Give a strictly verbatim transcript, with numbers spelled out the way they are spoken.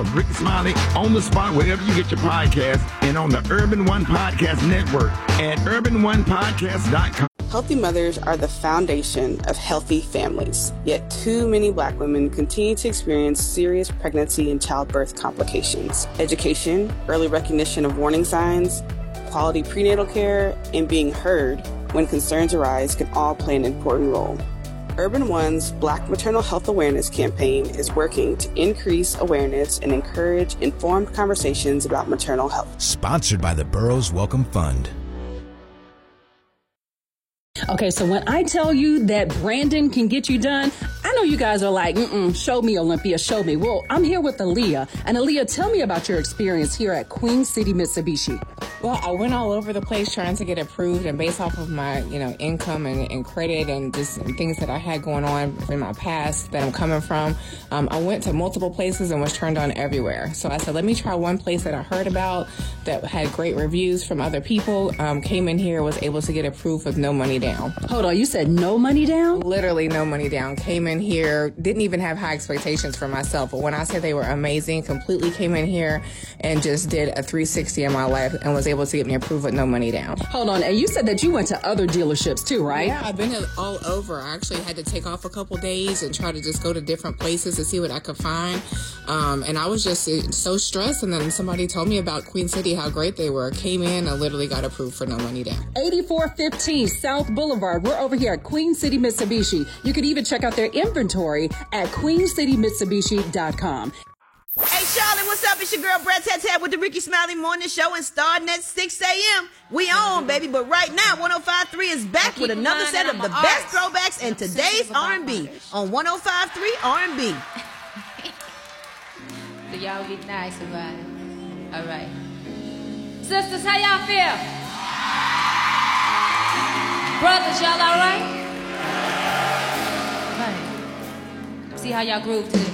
Ricky Smiley on the spot wherever you get your podcast and on the Urban One Podcast Network at urban one podcast dot com. Healthy mothers are the foundation of healthy families, yet too many Black women continue to experience serious pregnancy and childbirth complications. Education, early recognition of warning signs, quality prenatal care, and being heard when concerns arise can all play an important role. Urban One's Black Maternal Health Awareness campaign is working to increase awareness and encourage informed conversations about maternal health. Sponsored by the Burroughs Welcome Fund. Okay, so when I tell you that Brandon can get you done, I know you guys are like, mm-mm, show me, Olympia, show me. Well, I'm here with Aaliyah. And Aaliyah, tell me about your experience here at Queen City Mitsubishi. Well, I went all over the place trying to get approved, and based off of my, you know, income and, and credit and just things that I had going on in my past that I'm coming from, um, I went to multiple places and was turned on everywhere. So I said, let me try one place that I heard about that had great reviews from other people, um, came in here, was able to get approved with no money down. Hold on, you said no money down? Literally no money down. Came in here, didn't even have high expectations for myself, but when I said they were amazing, completely came in here and just did a three sixty in my life and was able to get me approved with no money down. Hold on, and you said that you went to other dealerships too, right? Yeah, I've been all over. I actually had to take off a couple days and try to just go to different places to see what I could find. Um, and I was just so stressed, and then somebody told me about Queen City, how great they were. Came in and literally got approved for no money down. eighty-four fifteen South Boulevard. We're over here at Queen City Mitsubishi. You can even check out their inventory at queen city mitsubishi dot com. Hey, Charlotte, what's up? It's your girl, Brad Tat Tat, with the Ricky Smiley Morning Show, and starting at six a.m. We on, baby. But right now, one oh five point three is back with another set of the best throwbacks and today's R and B on one oh five point three R and B. So y'all be nice about it. All right. Sisters, how y'all feel? Brothers, y'all all right? Right. See how y'all groove to this.